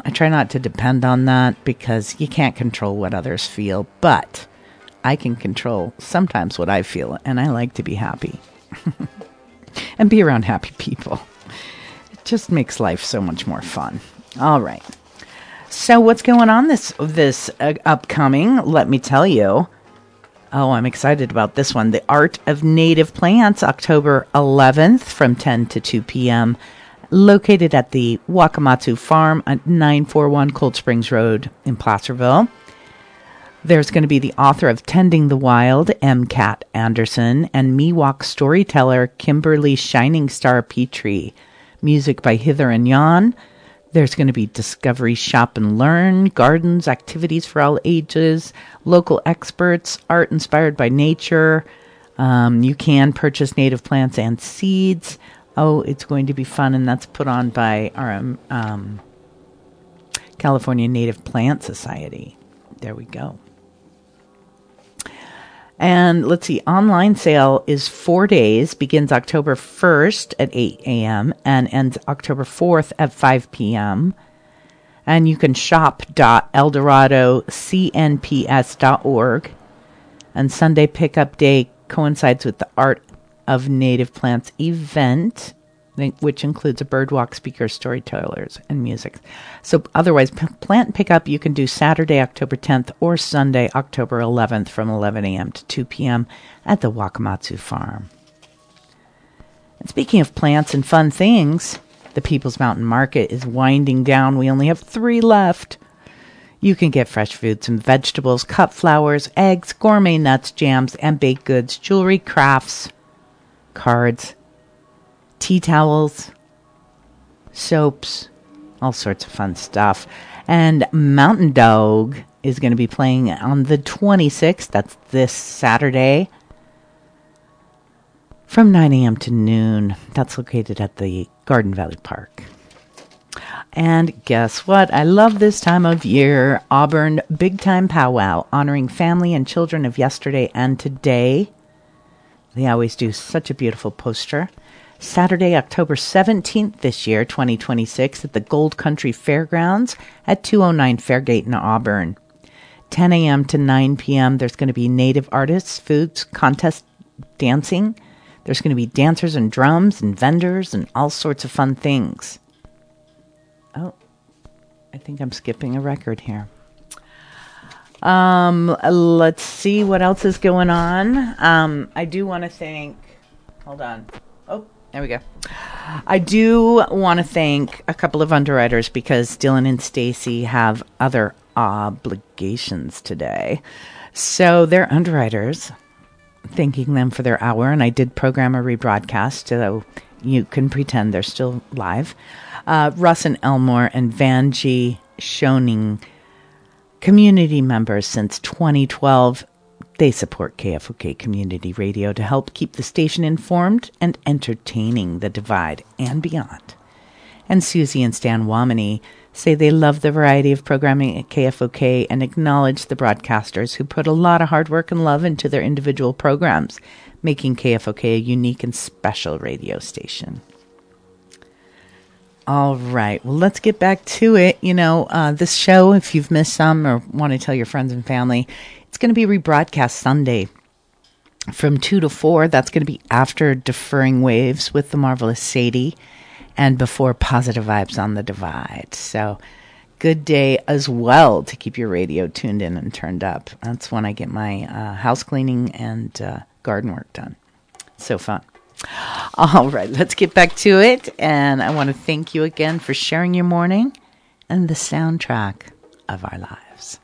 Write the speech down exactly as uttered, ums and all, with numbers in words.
Um, I try not to depend on that because you can't control what others feel, but I can control sometimes what I feel, and I like to be happy and be around happy people. It just makes life so much more fun. All right. So what's going on this this uh, upcoming? Let me tell you. Oh, I'm excited about this one. The Art of Native Plants, October eleventh from ten to two p.m., located at the Wakamatsu Farm at nine forty-one Cold Springs Road in Placerville. There's going to be the author of Tending the Wild, M. Cat Anderson, and Miwok storyteller Kimberly Shining Star Petrie. Music by Hither and Yon. There's going to be Discovery Shop and Learn, gardens, activities for all ages, local experts, art inspired by nature. Um, you can purchase native plants and seeds. Oh, it's going to be fun, and that's put on by our um, um, California Native Plant Society. There we go. And let's see, online sale is four days, begins October first at eight a.m. and ends October fourth at five p.m. And you can shop dot eldorado c n p s dot org. And Sunday Pickup Day coincides with the Art of Native Plants event, which includes a birdwalk, speakers, storytellers, and music. So otherwise, p- plant pickup you can do Saturday, October tenth, or Sunday, October eleventh from eleven a.m. to two p.m. at the Wakamatsu Farm. And speaking of plants and fun things, the People's Mountain Market is winding down. We only have three left. You can get fresh fruits and vegetables, cut flowers, eggs, gourmet nuts, jams, and baked goods, jewelry, crafts, cards, tea towels, soaps, all sorts of fun stuff. And Mountain Dog is going to be playing on the twenty-sixth, that's this Saturday, from nine a.m. to noon. That's located at the Garden Valley Park. And guess what? I love this time of year. Auburn Big Time Powwow, honoring family and children of yesterday and today. They always do such a beautiful poster. Saturday, October seventeenth this year, twenty twenty-six, at the Gold Country Fairgrounds at two oh nine Fairgate in Auburn. ten a.m. to nine p.m., there's going to be native artists, foods, contest, dancing. There's going to be dancers and drums and vendors and all sorts of fun things. Oh, I think I'm skipping a record here. Um, let's see what else is going on. Um, I do want to thank, hold on. Oh, there we go. I do want to thank a couple of underwriters because Dylan and Stacy have other obligations today. So they're underwriters, thanking them for their hour. And I did program a rebroadcast, so you can pretend they're still live. Uh, Russ and Elmore and Vanjie Schoening, community members since twenty twelve. They support K F O K Community Radio to help keep the station informed and entertaining the Divide and beyond. And Susie and Stan Wamini say they love the variety of programming at K F O K and acknowledge the broadcasters who put a lot of hard work and love into their individual programs, making K F O K a unique and special radio station. All right, well, let's get back to it. You know, uh, this show, if you've missed some or want to tell your friends and family, it's going to be rebroadcast Sunday from two to four. That's going to be after Deferring Waves with the marvelous Sadie and before Positive Vibes on the Divide. So good day as well to keep your radio tuned in and turned up. That's when I get my uh, house cleaning and uh, garden work done. So fun. All right, let's get back to it. And I want to thank you again for sharing your morning and the soundtrack of our lives.